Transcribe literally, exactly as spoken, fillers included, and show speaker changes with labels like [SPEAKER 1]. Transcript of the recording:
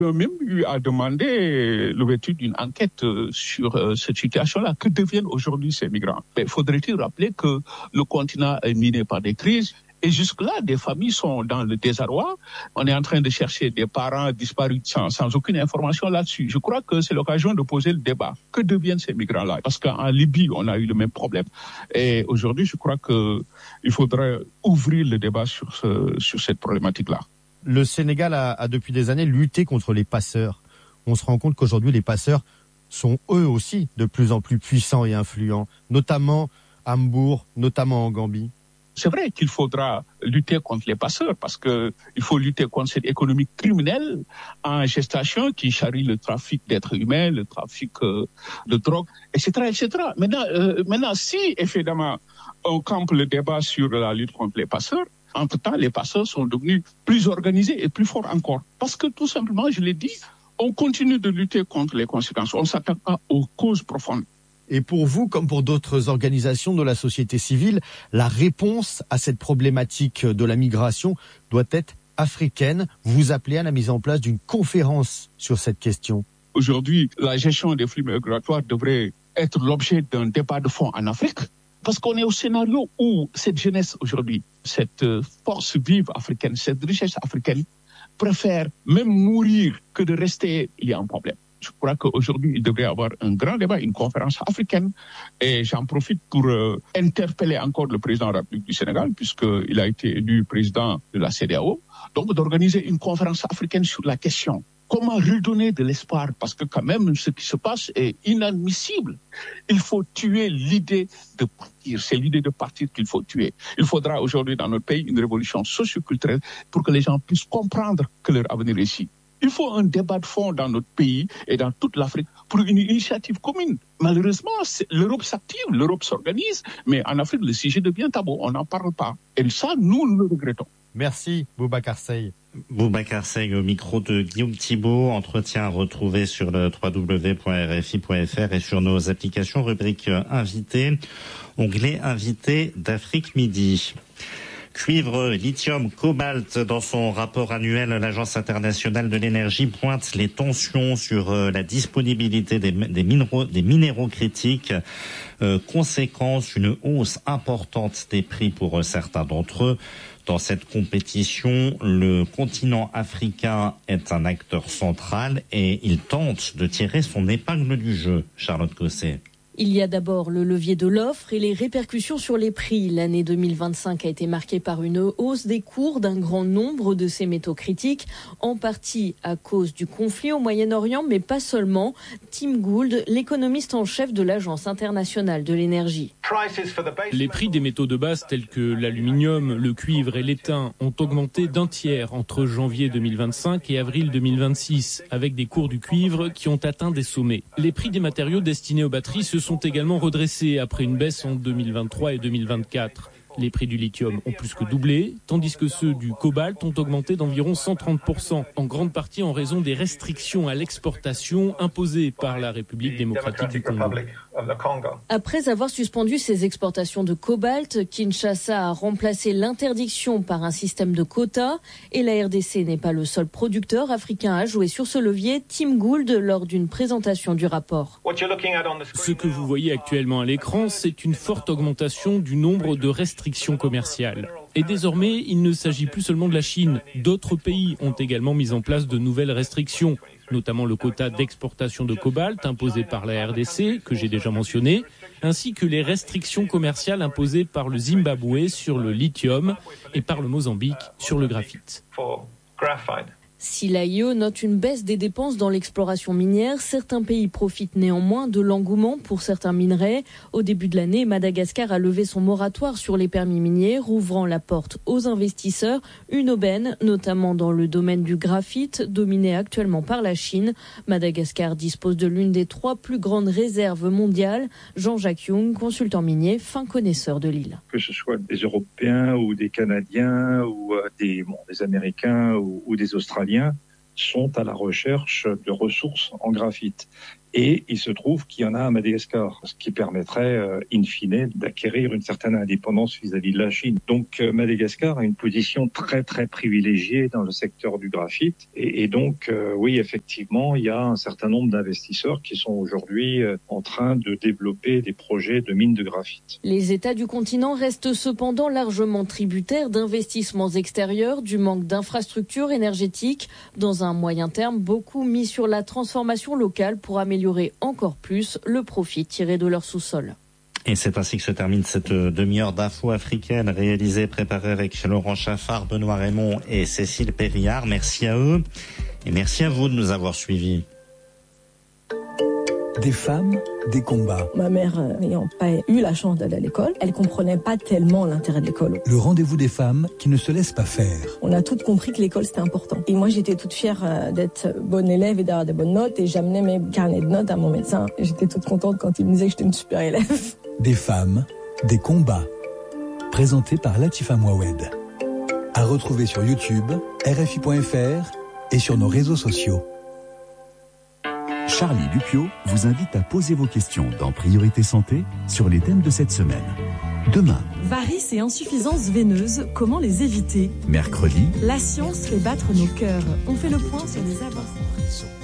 [SPEAKER 1] a même eu à demander l'ouverture d'une enquête sur cette situation-là. Que deviennent aujourd'hui ces migrants? Mais faudrait-il rappeler que le continent est miné par des crises et jusque-là, des familles sont dans le désarroi. On est en train de chercher des parents disparus sans, sans aucune information là-dessus. Je crois que c'est l'occasion de poser le débat. Que deviennent ces migrants-là? Parce qu'en Libye, on a eu le même problème. Et aujourd'hui, je crois qu'il faudrait ouvrir le débat sur, ce, sur cette problématique-là.
[SPEAKER 2] Le Sénégal a, a depuis des années lutté contre les passeurs. On se rend compte qu'aujourd'hui, les passeurs sont eux aussi de plus en plus puissants et influents, notamment à Mbour, notamment en Gambie.
[SPEAKER 1] C'est vrai qu'il faudra lutter contre les passeurs parce que il faut lutter contre cette économie criminelle en gestation qui charrie le trafic d'êtres humains, le trafic euh, de drogue, et cetera, et cetera. Maintenant, euh, maintenant, si évidemment on campe le débat sur la lutte contre les passeurs, entre-temps, les passeurs sont devenus plus organisés et plus forts encore. Parce que tout simplement, je l'ai dit, on continue de lutter contre les conséquences. On ne s'attaque pas aux causes profondes.
[SPEAKER 2] Et pour vous, comme pour d'autres organisations de la société civile, la réponse à cette problématique de la migration doit être africaine. Vous appelez à la mise en place d'une conférence sur cette question.
[SPEAKER 1] Aujourd'hui, la gestion des flux migratoires devrait être l'objet d'un débat de fond en Afrique. Parce qu'on est au scénario où cette jeunesse aujourd'hui, cette force vive africaine, cette richesse africaine, préfère même mourir que de rester, il y a un problème. Je crois qu'aujourd'hui, il devrait y avoir un grand débat, une conférence africaine. Et j'en profite pour euh, interpeller encore le président de la République du Sénégal, puisqu'il a été élu président de la C E D A O. Donc, d'organiser une conférence africaine sur la question. Comment redonner de l'espoir? Parce que quand même, ce qui se passe est inadmissible. Il faut tuer l'idée de partir. C'est l'idée de partir qu'il faut tuer. Il faudra aujourd'hui dans notre pays une révolution socioculturelle pour que les gens puissent comprendre que leur avenir est ici. Il faut un débat de fond dans notre pays et dans toute l'Afrique pour une initiative commune. Malheureusement, l'Europe s'active, l'Europe s'organise, mais en Afrique, le sujet devient tabou. On n'en parle pas. Et ça, nous, nous le regrettons.
[SPEAKER 2] Merci, Boubacar Seye.
[SPEAKER 3] Boubacar Seye au micro de Guillaume Thibault. Entretien à retrouver sur le w w w point r f i point f r et sur nos applications, rubrique invité, onglet invité d'Afrique Midi. Cuivre, lithium, cobalt. Dans son rapport annuel, l'Agence internationale de l'énergie pointe les tensions sur la disponibilité des, des, minéraux, des minéraux critiques. Euh, conséquence, une hausse importante des prix pour certains d'entre eux. Dans cette compétition, le continent africain est un acteur central et il tente de tirer son épingle du jeu. Charlotte Cosset.
[SPEAKER 4] Il y a d'abord le levier de l'offre et les répercussions sur les prix. L'année deux mille vingt-cinq a été marquée par une hausse des cours d'un grand nombre de ces métaux critiques, en partie à cause du conflit au Moyen-Orient, mais pas seulement. Tim Gould, l'économiste en chef de l'Agence internationale de l'énergie.
[SPEAKER 5] Les prix des métaux de base tels que l'aluminium, le cuivre et l'étain ont augmenté d'un tiers entre janvier deux mille vingt-cinq et avril deux mille vingt-six, avec des cours du cuivre qui ont atteint des sommets. Les prix des matériaux destinés aux batteries se sont également redressés après une baisse en deux mille vingt-trois et deux mille vingt-quatre. Les prix du lithium ont plus que doublé, tandis que ceux du cobalt ont augmenté d'environ cent trente pour cent, en grande partie en raison des restrictions à l'exportation imposées par la République démocratique du Congo.
[SPEAKER 4] Après avoir suspendu ses exportations de cobalt, Kinshasa a remplacé l'interdiction par un système de quotas et la R D C n'est pas le seul producteur africain à jouer sur ce levier. Tim Gould lors d'une présentation du rapport.
[SPEAKER 5] Ce que vous voyez actuellement à l'écran, c'est une forte augmentation du nombre de restrictions commerciales. Et désormais, il ne s'agit plus seulement de la Chine. D'autres pays ont également mis en place de nouvelles restrictions, notamment le quota d'exportation de cobalt imposé par la R D C, que j'ai déjà mentionné, ainsi que les restrictions commerciales imposées par le Zimbabwe sur le lithium et par le Mozambique sur le graphite.
[SPEAKER 4] Si l'A I E note une baisse des dépenses dans l'exploration minière, certains pays profitent néanmoins de l'engouement pour certains minerais. Au début de l'année, Madagascar a levé son moratoire sur les permis miniers, ouvrant la porte aux investisseurs. Une aubaine, notamment dans le domaine du graphite, dominé actuellement par la Chine. Madagascar dispose de l'une des trois plus grandes réserves mondiales. Jean-Jacques Young, consultant minier, fin connaisseur de l'île.
[SPEAKER 6] Que ce soit des Européens ou des Canadiens ou des, bon, des Américains ou, ou des Australiens, sont à la recherche de ressources en graphite. Et il se trouve qu'il y en a à Madagascar, ce qui permettrait, euh, in fine, d'acquérir une certaine indépendance vis-à-vis de la Chine. Donc euh, Madagascar a une position très très privilégiée dans le secteur du graphite. Et, et donc, euh, oui, effectivement, il y a un certain nombre d'investisseurs qui sont aujourd'hui euh, en train de développer des projets de mines de graphite.
[SPEAKER 4] Les États du continent restent cependant largement tributaires d'investissements extérieurs, du manque d'infrastructures énergétiques. Dans un moyen terme, beaucoup mis sur la transformation locale pour améliorer encore plus le profit tiré de leur sous-sol.
[SPEAKER 3] Et c'est ainsi que se termine cette demi-heure d'infos africaines réalisée, préparée avec Laurent Chaffard, Benoît Raymond et Cécile Périllard. Merci à eux et merci à vous de nous avoir suivis.
[SPEAKER 7] Des femmes, des combats.
[SPEAKER 8] Ma mère n'ayant pas eu la chance d'aller à l'école, elle comprenait pas tellement l'intérêt de l'école.
[SPEAKER 7] Le rendez-vous des femmes qui ne se laissent pas faire.
[SPEAKER 8] On a toutes compris que l'école c'était important. Et moi j'étais toute fière d'être bonne élève et d'avoir des bonnes notes et j'amenais mes carnets de notes à mon médecin. Et j'étais toute contente quand il me disait que j'étais une super élève.
[SPEAKER 7] Des femmes, des combats. Présenté par Latifa Mouawed. À retrouver sur YouTube, R F I point F R et sur nos réseaux sociaux.
[SPEAKER 9] Charlie Dupio vous invite à poser vos questions dans Priorité Santé sur les thèmes de cette semaine. Demain,
[SPEAKER 10] varices et insuffisances veineuses, comment les éviter?
[SPEAKER 9] Mercredi,
[SPEAKER 10] la science fait battre nos cœurs. On fait le point sur les avancées.